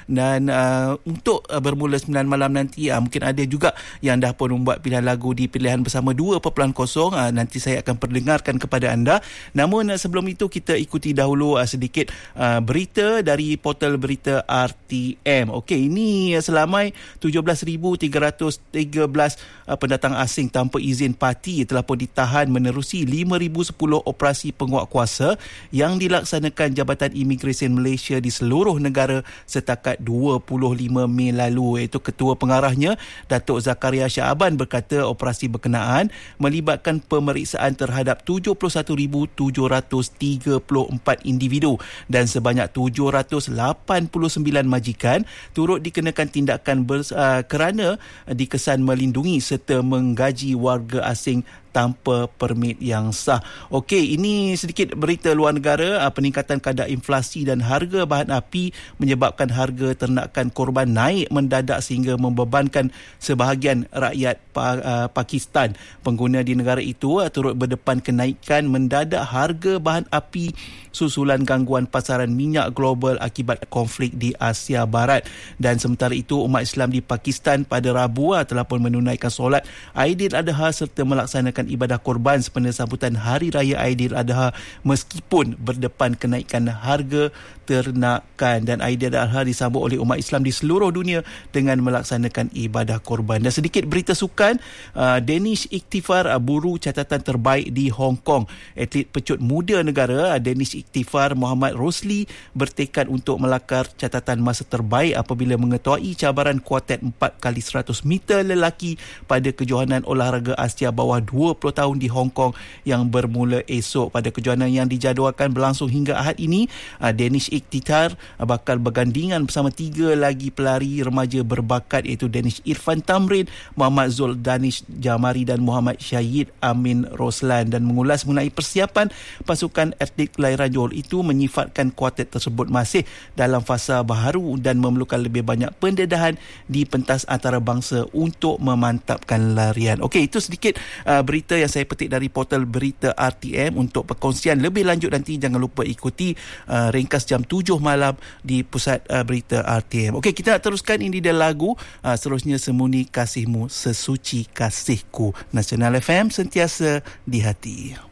Dan untuk bermula 9 malam nanti, mungkin ada juga yang dah pun membuat pilihan lagu di pilihan bersama 2.0. Nanti saya akan perdengarkan kepada anda. Namun sebelum itu kita ikuti dahulu sedikit berita dari portal berita RTM. Okey, ini selamai 17,313 pendatang asing tanpa izin parti telah pun ditahan menerusi 5,010 operasi penguat kuasa yang dilaksanakan Jabatan Imigresen Malaysia di seluruh negara setakat 25 Mei lalu. Iaitu Ketua Pengarahnya Datuk Zakaria Syahaban berkata operasi berkenaan melibatkan pemeriksaan terhadap 71,734 individu dan sebanyak 789 majikan turut dikenakan tindakan kerana dikesan melindungi serta menggaji warga asing tanpa permit yang sah. Okey, ini sedikit berita luar negara. Peningkatan kadar inflasi dan harga bahan api menyebabkan harga ternakan korban naik mendadak sehingga membebankan sebahagian rakyat Pakistan. Pengguna di negara itu turut berdepan kenaikan mendadak harga bahan api susulan gangguan pasaran minyak global akibat konflik di Asia Barat. Dan sementara itu, umat Islam di Pakistan pada Rabu telah pun menunaikan solat Aidiladha serta melaksanakan ibadah korban sempena sambutan Hari Raya Aidiladha meskipun berdepan kenaikan harga ternakan. Dan Aidiladha disambut oleh umat Islam di seluruh dunia dengan melaksanakan ibadah korban. Dan sedikit berita sukan, Danish Ikhtifar buru catatan terbaik di Hong Kong. Atlet pecut muda negara Danish Ikhtifar Muhammad Rosli bertekad untuk melakar catatan masa terbaik apabila mengetuai cabaran kuartet 4x100 meter lelaki pada kejohanan olahraga Asia bawah 20 tahun di Hong Kong yang bermula esok. Pada kejohanan yang dijadualkan berlangsung hingga Ahad ini, Danish Ikhtifar bakal bergandingan bersama 3 lagi pelari remaja berbakat iaitu Danish Irfan Tamrin, Muhammad Zul Danish Jamari dan Muhammad Syahid Amin Roslan. Dan mengulas mengenai persiapan pasukan atlet kelahiran Johor itu menyifatkan kuartet tersebut masih dalam fasa baharu dan memerlukan lebih banyak pendedahan di pentas antarabangsa untuk memantapkan larian. Okey, itu sedikit berita yang saya petik dari portal berita RTM. Untuk perkongsian lebih lanjut nanti jangan lupa ikuti ringkas jam 7 malam di pusat berita RTM. Okey, kita nak teruskan ini dia lagu seterusnya Semuni Kasihmu Sesuci Kasihku. Nasional FM sentiasa di hati.